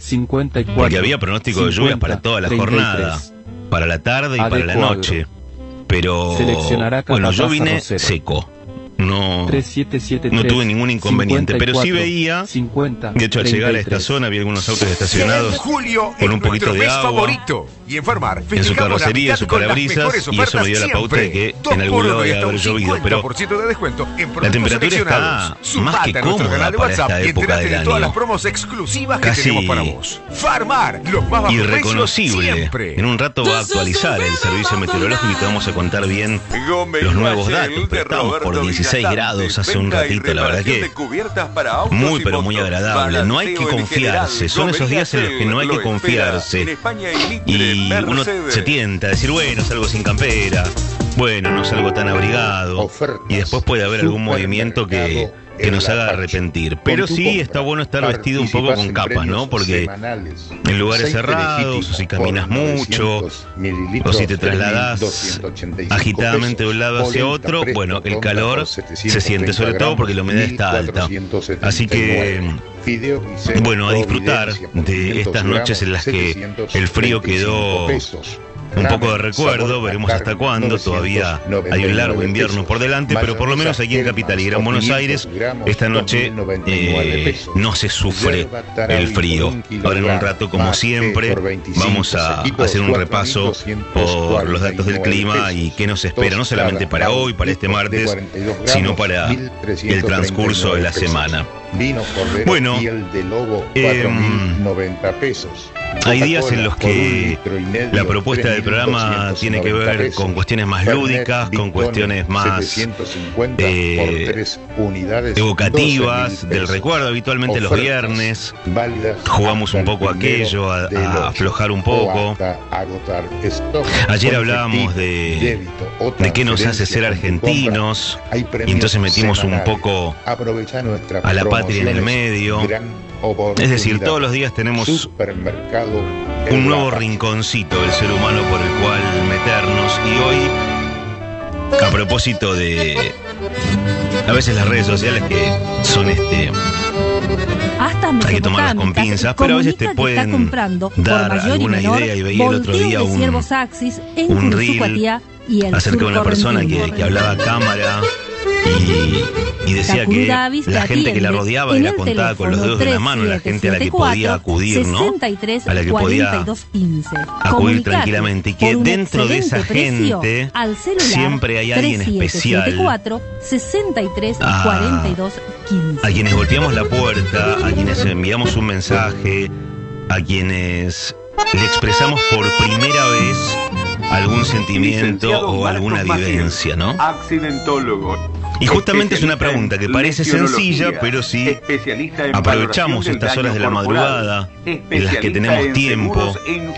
54. Porque había pronóstico de lluvias para toda la 33. jornada, para la tarde y para la Adecuado. noche. Pero Seleccionará bueno, yo Capataz vine Arrocero. seco. No 3773, no tuve ningún inconveniente, pero sí 54, veía, 50, de hecho al llegar a esta 33. zona había algunos autos estacionados Julio con un es poquito nuestro de mes agua favorito. Y en Farmar en su carrocería, en su parabrisas, y eso me dio la pauta de que en algún lado debe haber llovido. Pero de descuento en la temperatura está más que cómoda para esta época del de todas las año. promos exclusivas que Casi tenemos para vos. Farmar, los más bajos precios Irreconocible. siempre. En un rato va a actualizar el servicio meteorológico y te vamos a contar bien los nuevos datos. Pero estamos por 16 grados hace un ratito, la verdad que muy pero muy agradable. No hay que confiarse, son esos días en los que no hay que confiarse. Y uno se tienta a decir, bueno, salgo sin campera, bueno, no salgo tan abrigado. Y después puede haber algún movimiento que nos haga arrepentir. Pero sí está bueno estar vestido un poco con capas, ¿no? Porque en lugares cerrados, o si caminas mucho, o si te trasladás agitadamente de un lado hacia otro, bueno, el calor se siente, sobre todo porque la humedad está alta. Así que, bueno, a disfrutar de estas noches en las que el frío quedó un poco de recuerdo, veremos hasta cuándo, todavía hay un largo invierno por delante, pero por lo menos aquí en Capital y Gran Buenos Aires, esta noche no se sufre el frío. Ahora en un rato, como siempre, vamos a hacer un repaso por los datos del clima y qué nos espera, no solamente para hoy, para este martes, sino para el transcurso de la semana. Bueno, hay días en los que la propuesta del programa tiene que ver con cuestiones más lúdicas, con cuestiones más evocativas del recuerdo. Habitualmente los viernes jugamos un poco aquello, a aflojar un poco. Ayer hablábamos de qué nos hace ser argentinos, y entonces metimos un poco a la patria en el medio. Es decir, todos los días tenemos un nuevo rinconcito del ser humano por el cual meternos. Y hoy, a propósito de a veces las redes sociales que son hay que tomarlas con pinzas, pero a veces te pueden dar alguna idea. Y veía el otro día un reel acerca de una persona que hablaba a cámara y decía que la gente que la rodeaba era contada con los dedos de la mano, la gente a la que podía acudir, ¿no? A la que podía acudir tranquilamente, y que dentro de esa gente siempre hay alguien especial a quienes golpeamos la puerta, a quienes enviamos un mensaje, a quienes le expresamos por primera vez algún sentimiento o alguna vivencia, ¿no? Accidentólogo. Y justamente es una pregunta que parece sencilla, pero si aprovechamos estas horas de la madrugada en las que tenemos tiempo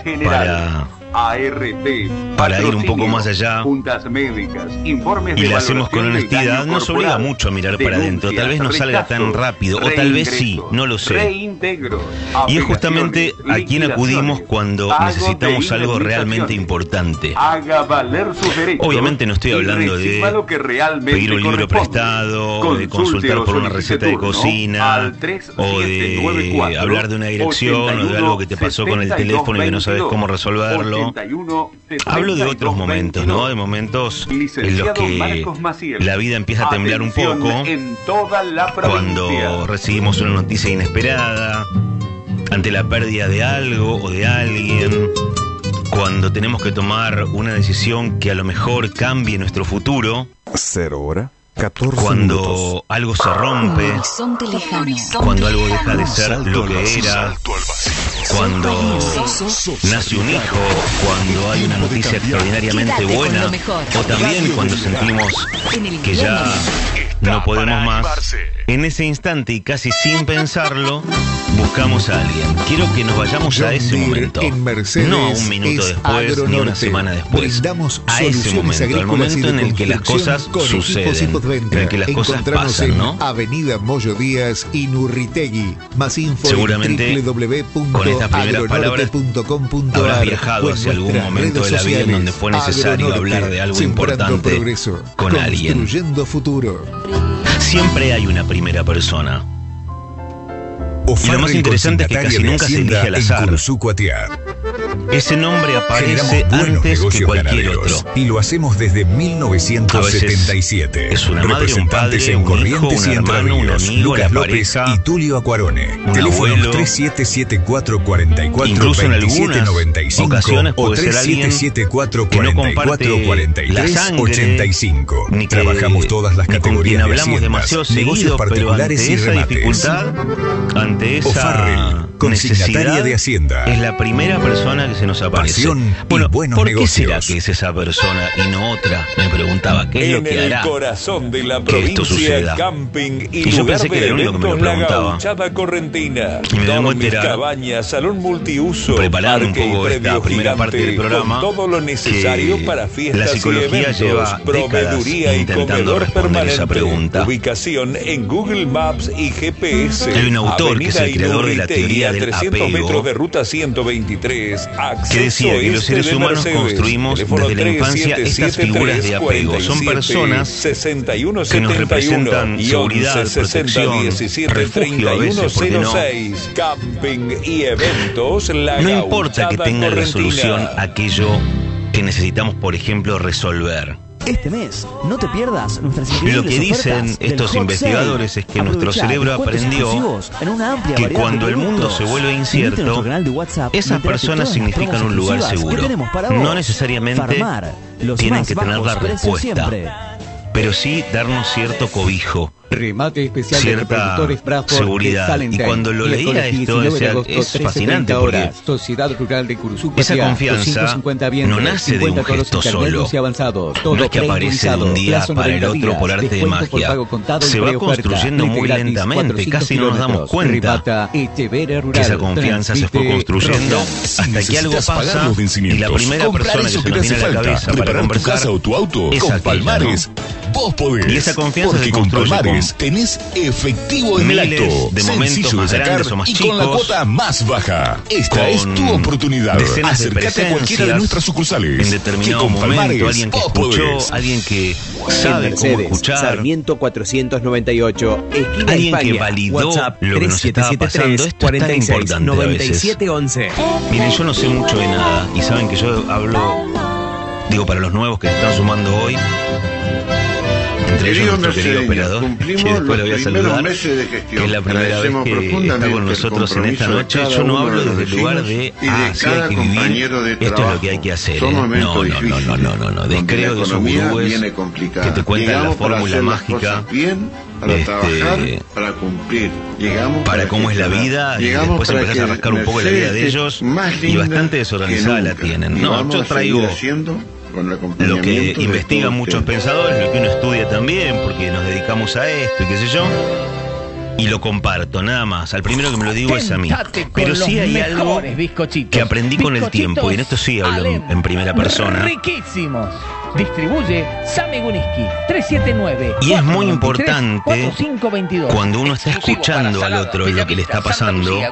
para ir un poco más allá y lo hacemos con honestidad, nos obliga mucho a mirar para adentro. Tal vez no salga tan rápido, o tal vez sí, no lo sé. Y es justamente a quien acudimos cuando necesitamos algo realmente importante. Obviamente no estoy hablando de pedir un libro prestado, o de consultar por una receta de cocina, o de hablar de una dirección, o de algo que te pasó con el teléfono y que no sabes cómo resolverlo. Hablo de otros momentos, ¿no? De momentos en los que la vida empieza a temblar un poco, cuando recibimos una noticia inesperada, ante la pérdida de algo o de alguien, cuando tenemos que tomar una decisión que a lo mejor cambie nuestro futuro. 0 hora 14 cuando minutos. algo se rompe, cuando algo deja de ser lo que era, cuando nace un hijo, cuando hay una noticia extraordinariamente buena, o también cuando sentimos que ya no podemos más. En ese instante y casi sin pensarlo, buscamos a alguien. Quiero que nos vayamos a ese momento, no a un minuto después ni una semana después, a ese momento, al momento en el que las cosas suceden, en el que las cosas pasan, ¿no? Avenida Moyo Díaz, Inurritegui. Más info seguramente con estas primeras palabras habrás viajado hacia algún momento de la vida en donde fue necesario hablar de algo importante con alguien. Construyendo futuro. Siempre hay una primera persona. Y lo más interesante es que casi nunca se elige al azar. Ese nombre aparece antes que cualquier otro. Y lo hacemos desde 1977. Es una madre, un padre, en un Corrientes hijo, un hermano, un amigo, Lucas la López pareja, y Tulio Acuarone. un Teléfonos abuelo. 377444 Incluso en algunas 2795 ocasiones o puede ser alguien 3774 que no comparte 44 la 43 sangre, 85. ni que, Trabajamos todas las ni con quien categorías de hablamos haciendas, demasiado negocios seguido, pero particulares ante y esa remates. dificultad, ante esa O'Farrell, consignataria necesidad, de Hacienda. es la primera persona que se nos aparece. Pasión y Bueno, buenos ¿por qué negocios. será que es esa persona y no otra? Me preguntaba, ¿qué es lo que hará? En el corazón de la que esto suceda? provincia, camping y Y yo lugar pensé que de era el único que me lo eventos, La preguntaba. Gauchada Correntina. Y me doy cuenta Dormis, era, cabañas, salón multiuso, preparando un parque y poco esta predio primera gigante, parte del programa, con todo lo necesario que para fiestas la psicología y eventos, lleva proveeduría décadas y intentando comedor responder permanente. esa pregunta. Ubicación en Google Maps y GPS. Hay un autor que es el Avenida creador de la Inurritegui, teoría a del 300 apego, metros de ruta 123, acceso que decía que los este seres de humanos Mercedes. construimos Teléfono desde la infancia estas figuras de apego. Son personas que nos representan seguridad, protección, refugio a veces, ¿por qué no? Camping y eventos, La No importa que Gauchada tenga Correntina. resolución aquello que necesitamos, por ejemplo, resolver. Este mes, no te pierdas nuestras Lo increíbles que dicen ofertas del estos Hot investigadores Sale. es que nuestro Aprovechá cerebro descuentos aprendió exclusivos en una amplia que variedad cuando de el mundo productos. se vuelve Unite a incierto, nuestro canal de WhatsApp y esas entérate personas todas las significan promos un lugar exclusivas que seguro. tenemos para vos. No necesariamente Farmar, los tienen más que tener bajos la precios respuesta, siempre. pero sí darnos cierto cobijo, Remate especial de cierta reproductores Bradford seguridad. de Talent Y cuando lo leía Miércoles esto, 19 de decía, agosto, es fascinante 13:30 porque horas. Sociedad Rural de Curuzú, esa Patia, confianza 250 vientres, no nace de un 50 todos gesto los intermedios solo. y avanzados, todo No es que aparece de un día plazo para el 90 otro por arte de descuento por magia. pago contado Se en va preoferta, construyendo muy gratis, lentamente, 400 casi no nos damos kilómetros. cuenta Rivata, Echeverria Rural, que esa confianza se fue transmite construyendo Roca. hasta que algo pasa y la primera persona que se nos viene a la cabeza para conversar tu auto es con aquella, Palmares. ¿no? Vos podés. Y esa confianza porque se con construye Palmares con tenés efectivo en el miles acto. de momentos Sencillo más de sacar grandes o más y con la chicos, cuota más baja. Esta con es tu oportunidad. decenas de Acércate a cualquiera de presencias nuestras sucursales. en determinado que con momento, Palmares alguien que vos escuchó, podés. alguien que En sabe cómo Mercedes, escuchar, Sarmiento 498, esquina alguien que España. validó WhatsApp lo que nos estaba pasando. Esto es tan importante a veces. 11. Miren, yo no sé mucho de nada y saben que yo hablo, digo, para los nuevos que se están sumando hoy, entre ellos nuestro querido operador, que después lo voy a saludar, que es la primera vez que está con nosotros en esta noche. Yo no hablo desde el lugar de, sí hay que vivir, esto es lo que hay que hacer. No. Descreo de esos gurúes que te cuentan la fórmula mágica para cómo es la vida y después empezás a rascar un poco la vida de ellos y bastante desorganizada la tienen. No, yo traigo lo que investigan muchos pensadores, lo que uno estudia también, porque nos dedicamos a esto y qué sé yo, y lo comparto, nada más. Al primero que me lo digo es a mí. Pero sí hay algo que aprendí con el tiempo, y en esto sí hablo en primera persona. Riquísimos. Distribuye Same Guniski 379. Y es muy importante 4522. cuando uno está escuchando al otro lo que le está pasando,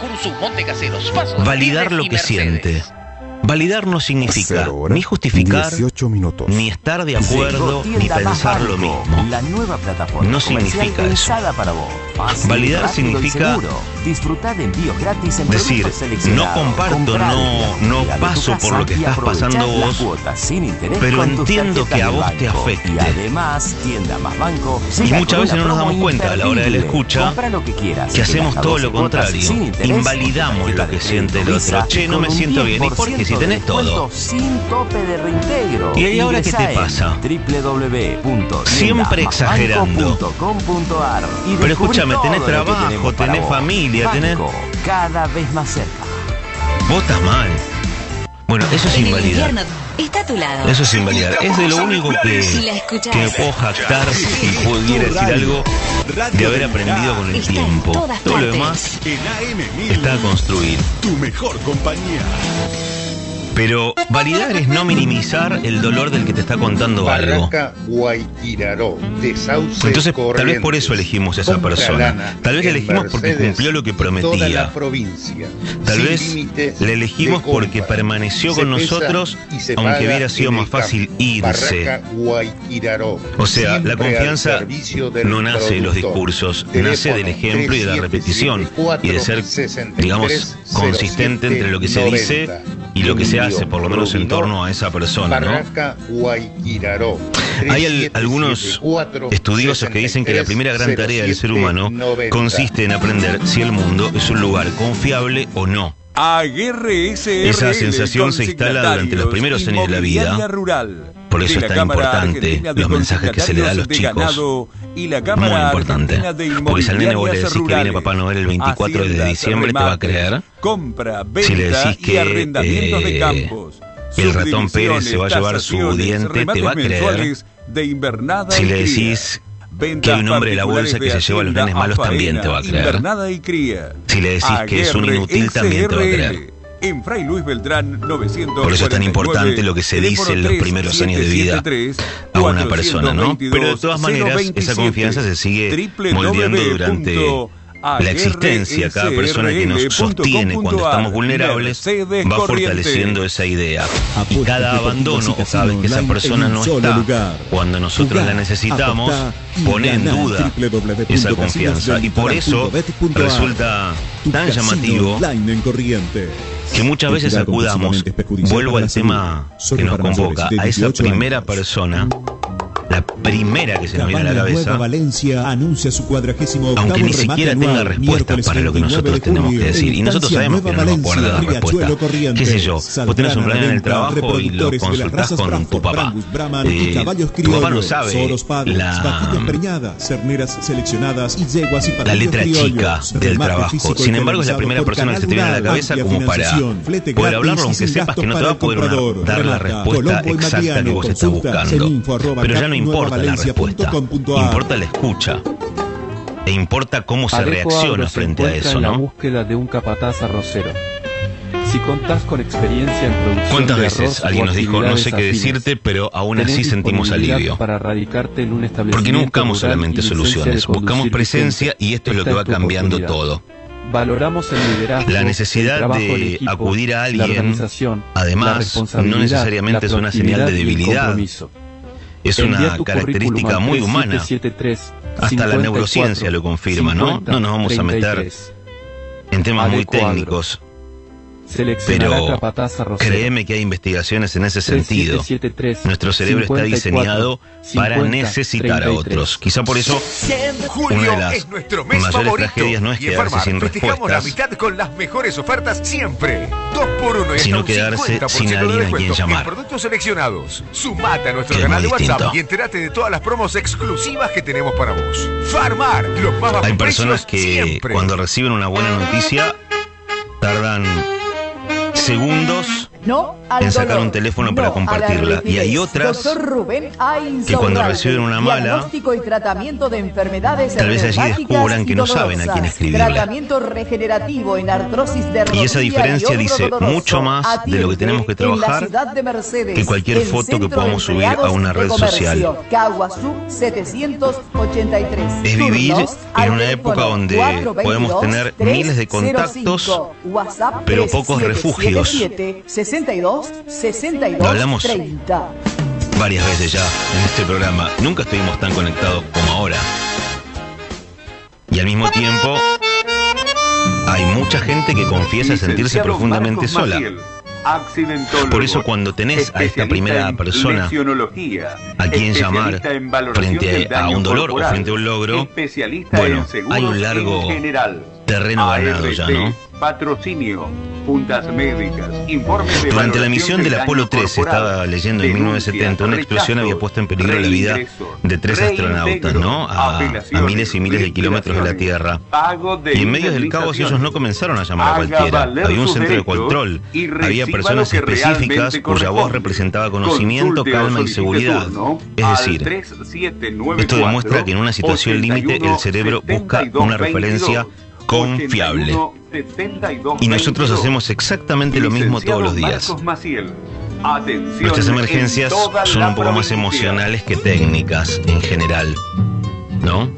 validar lo que siente. Validar no significa 0 horas, ni justificar, 18 minutos. ni estar de acuerdo, ni pensar lo mismo. La nueva plataforma No significa eso. para vos. Fácil, Validar rápido y significa seguro. Disfrutar de envíos gratis en decir, productos seleccionados. no comparto, Comprar no desde tu paso casa por lo que y estás aprovechar pasando las vos, cuotas sin interés pero con tus entiendo tarjetas que a de vos te banco. afecte. Y además, Tienda Más Banco Y llega muchas con veces una no nos damos promo cuenta a la hora de la imperdible. escucha Compra lo que quieras, que hacemos hasta todo 12 lo cuotas contrario. sin interés, Invalidamos con tu lo que tarjeta de siente el Visa otro. Che, y no con me un siento bien. ¿Y por qué? Si 10% tenés de todo. descuento sin tope de reintegro. ¿Y ahora qué te Ingresá en pasa? www.tiendamasbanco.com.ar exagerando. y Pero descubrí escúchame, todo tenés lo que trabajo, tenemos para tenés vos. familia, tenés... Banco, cada vez más cerca. Vos estás mal. Bueno, eso es En el invalidar. invierno está a tu lado. Eso es invalidar. Es de lo único Si la escuchás. que me puedo jactar si pudiera decir algo de haber aprendido con el Está en tiempo. todas Todo lo partes. demás En AM1000, está a construir. tu mejor compañía. Pero validar es no minimizar el dolor del que te está contando algo. Entonces, tal vez por eso elegimos a esa persona. Tal vez la elegimos porque cumplió lo que prometía. Tal vez la elegimos porque permaneció con nosotros, aunque hubiera sido más fácil irse. O sea, la confianza no nace de los discursos, nace del ejemplo y de la repetición, y de ser, digamos, consistente entre lo que se dice y lo que se hace, por lo menos en torno a esa persona, ¿no? Hay algunos estudiosos que dicen que la primera gran tarea del ser humano consiste en aprender si el mundo es un lugar confiable o no. Esa sensación se instala durante los primeros años de la vida. Por eso es tan importante los mensajes que se le da a los chicos. Muy importante. Porque si al nene vos le decís que viene Papá Noel el 24 de diciembre, te va a creer. Si le decís que el ratón Pérez se va a llevar su diente, te va a creer. Si le decís que hay un hombre de la bolsa que se lleva a los nenes malos, también te va a creer. Si le decís que es un inútil, también te va a creer. Por eso es tan importante lo que se dice en los primeros años de vida a una persona, ¿no? Pero de todas maneras, esa confianza se sigue moldeando durante la existencia. Cada persona que nos sostiene cuando estamos vulnerables va fortaleciendo esa idea. Y cada abandono o cada vez que esa persona no está cuando nosotros la necesitamos, pone en duda esa confianza. Y por eso resulta tan llamativo que muchas veces acudamos, vuelvo al tema que nos convoca, a esa primera persona, la primera que se nos viene a la cabeza, aunque ni siquiera tenga respuestas para lo que nosotros tenemos que decir. Y nosotros sabemos que no nos puede dar la respuesta. ¿Qué sé yo? Vos tenés un problema en el trabajo y lo consultás con tu papá. Tu papá no sabe la letra chica del trabajo. Sin embargo, es la primera persona que se te viene a la cabeza como para poder hablarlo, aunque sepas que no te va a poder dar la respuesta exacta que vos estás buscando. Pero ya no importa la respuesta, importa la escucha. E importa cómo se reacciona frente a eso, en la ¿no? búsqueda de un capataz arrocero. Si contás con experiencia en producción ¿Cuántas de veces arroz alguien o nos dijo, no sé qué actividades decirte, pero aún así tenés sentimos disponibilidad alivio? para radicarte en un establecimiento Porque no buscamos rural solamente y licencia de soluciones, buscamos conducir presencia, vigente? y esto es lo Esta que va tu cambiando oportunidad. todo. Valoramos el liderazgo, La necesidad el trabajo en de equipo, acudir a la alguien, organización, la además, responsabilidad, no necesariamente es una señal de la proactividad y el debilidad. compromiso. Es Envía una tu característica currículum al muy humana. 3773 Hasta la neurociencia lo confirma, ¿no? No nos vamos a meter en temas muy técnicos, pero créeme que hay investigaciones en ese sentido. Nuestro cerebro está diseñado para necesitar a otros. Quizá por eso una de las mayores tragedias no es quedarse sin festejamos la respuestas, mitad con las mejores ofertas siempre. 2x1 y sino hasta un quedarse 50% sin de alguien a descuento quien llamar. en productos seleccionados. Sumate a nuestro Que es canal de muy WhatsApp distinto. y entérate de todas las promos exclusivas que tenemos para vos. Farmar, los más bajos Hay personas precios que siempre. cuando reciben una buena noticia tardan segundos en sacar un teléfono para compartirla, y hay otras que cuando reciben una mala, y tratamiento de enfermedades tal vez allí descubran que no saben a quién escribirle. Tratamiento regenerativo en artrosis de Y esa rodilla diferencia hombro dice doloroso. mucho más de lo que tenemos que Atiende en la trabajar ciudad de Mercedes, que cualquier el foto que Centro de podamos subir a Empleados una de red Comercio, social. Caguazú 783. Es vivir Turnos en al una teléfono época donde 422 podemos tener miles de contactos, 305, WhatsApp pero pocos refugios. 62 62 Lo hablamos 30. varias veces ya en este programa. Nunca estuvimos tan conectados como ahora. Y al mismo tiempo hay mucha gente que confiesa sentirse profundamente sola. Por eso cuando tenés a esta primera persona a quien llamar frente a un dolor o frente a un logro, bueno, hay un largo terreno ganado ya, ¿no? Patrocinio, juntas médicas, informes de Durante la misión del del Apolo año 13, corporal, estaba leyendo en 1970, una explosión había puesto en peligro la vida de 3 astronautas, ¿no? A miles y miles de kilómetros de la Tierra. Y en medio del caos ellos no comenzaron a llamar a cualquiera. Había un centro de control, había personas específicas cuya voz representaba conocimiento, calma y seguridad. Es decir, esto demuestra que en una situación límite el cerebro busca una referencia confiable. Y nosotros hacemos exactamente lo mismo todos los días. Nuestras emergencias son un poco más emocionales que técnicas en general, ¿no?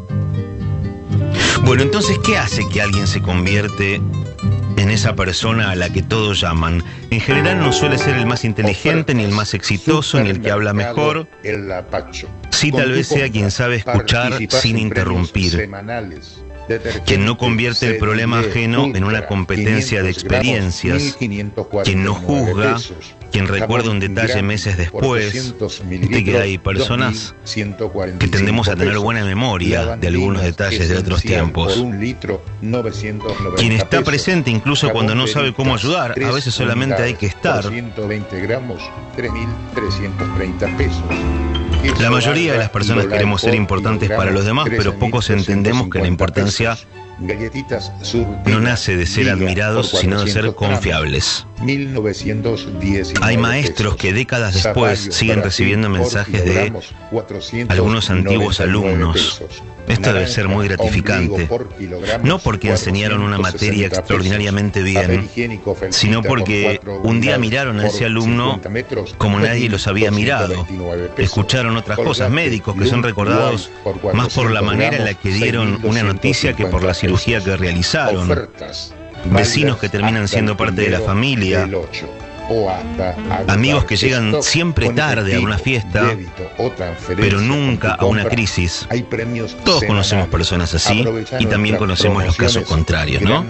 Bueno, entonces, ¿qué hace que alguien se convierte en esa persona a la que todos llaman? En general no suele ser el más inteligente, ni el más exitoso, ni el que habla mejor. Sí, tal vez sea quien sabe escuchar sin interrumpir, quien no convierte el problema ajeno en una competencia de experiencias, quien no juzga, quien recuerda un detalle meses después. Viste que hay personas que tendemos a tener buena memoria de algunos detalles de otros tiempos. Quien está presente incluso cuando no sabe cómo ayudar, a veces solamente hay que estar. 120 gramos, 3.330 pesos. La mayoría de las personas queremos ser importantes para los demás, pero pocos entendemos que la importancia no nace de ser admirados, sino de ser confiables. Hay maestros que décadas después siguen recibiendo mensajes de algunos antiguos alumnos. Esto debe ser muy gratificante, no porque enseñaron una materia extraordinariamente bien, sino porque un día miraron a ese alumno como nadie los había mirado. Escucharon otras cosas, médicos que son recordados más por la manera en la que dieron una noticia que por la cirugía que realizaron, vecinos que terminan siendo parte de la familia, amigos que llegan siempre tarde a una fiesta, pero nunca a una crisis. Todos conocemos personas así y también conocemos los casos contrarios, ¿no?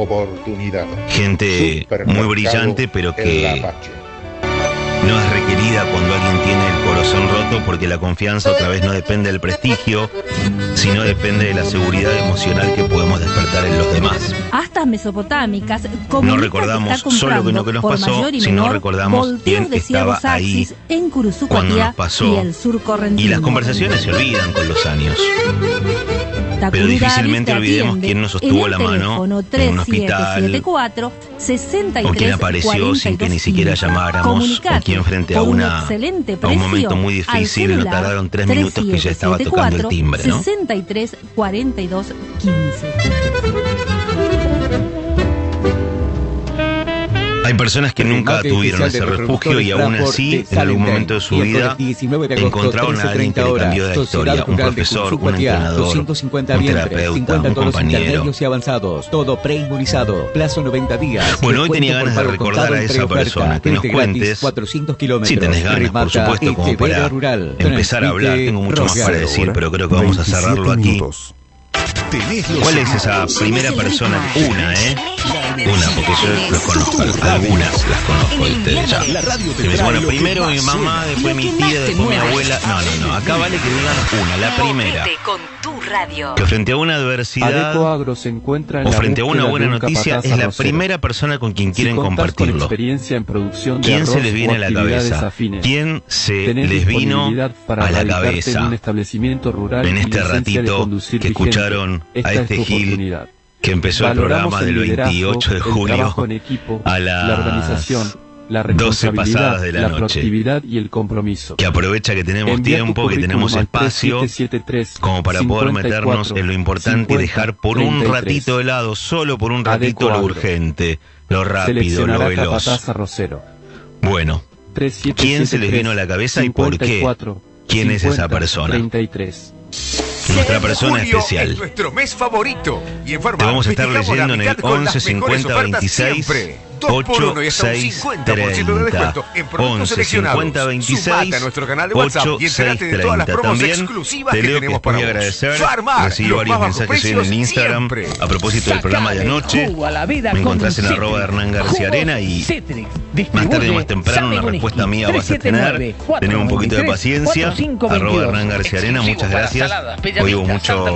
Gente muy brillante, pero que no es requerida cuando alguien tiene el corazón roto, porque la confianza otra vez no depende del prestigio, sino depende de la seguridad emocional que podemos despertar en los demás. Astas mesopotámicas. No recordamos solo lo que nos pasó, sino recordamos quién estaba ahí cuando nos pasó. Y las conversaciones se olvidan con los años. Pero difícilmente olvidemos quién nos sostuvo la mano en un hospital, o quién apareció sin que ni siquiera llamáramos, o quién frente a un momento muy difícil no tardaron 3 minutos que ya estaba tocando el timbre, ¿no? 63 42 15. Hay personas que nunca tuvieron ese refugio y aún así, en algún momento de su vida, encontraron a alguien que le cambió la historia. Un profesor, un entrenador, un terapeuta, un compañero. Todo preinmunizado, plazo 90 días. Bueno, hoy tenía ganas de recordar a esa persona, que nos cuentes, si tenés ganas, por supuesto, como para empezar a hablar. Tengo mucho más para decir, pero creo que vamos a cerrarlo aquí. ¿Cuál es esa primera persona? Una, porque yo los conozco, algunas las conozco de ustedes ya. Bueno, primero mi mamá, después mi tía, después mi abuela. No, acá vale que digan una, la primera. Que frente a una adversidad o frente a una buena noticia es la primera persona con quien quieren compartirlo. ¿Quién se les viene a la cabeza? ¿Quién se les vino a la cabeza en este ratito que escucharon a este Gil que empezó el programa del 28 de julio a las 12 pasadas de la noche, y el compromiso. Que aprovecha que tenemos tiempo, que tenemos espacio, como para poder meternos en lo importante y dejar por un ratito de lado, solo por un ratito, lo urgente, lo rápido, lo veloz. Bueno, ¿quién se les vino a la cabeza y por qué? ¿Quién es esa persona? Nuestra persona especial. Es nuestro mes favorito. Y en Te vamos a estar leyendo en el 11 50 26 8 6 30. 11 50 26 8 6 30. También te leo que es muy agradecer. Recibí varios mensajes hoy en el Instagram a propósito del programa de anoche. Me encontrás en @HernánGarciaArena y más tarde o más temprano una respuesta mía vas a tener. Tenemos un poquito de paciencia. @HernánGarciaArena. Muchas gracias. Hoy hubo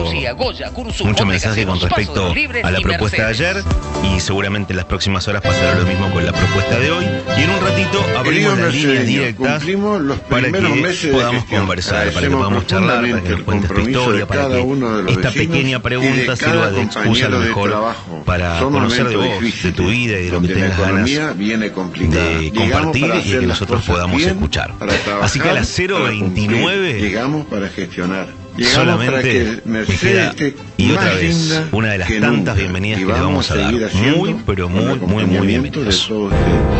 mucho mensaje con respecto a la propuesta de ayer y seguramente en las próximas horas pasará lo mismo con la propuesta de hoy. Y en un ratito abrimos las líneas directas para que podamos conversar, para que podamos charlar, para que nos cuentes tu historia, para que esta pequeña pregunta sirva de excusa a lo mejor para conocer de vos, de tu vida y de lo que tengas ganas de compartir y que nosotros podamos escuchar. Así que a las 029 llegamos para gestionar solamente me queda, y otra vez, una de las tantas bienvenidas que le vamos a dar. Muy, pero muy, muy, muy bienvenidos.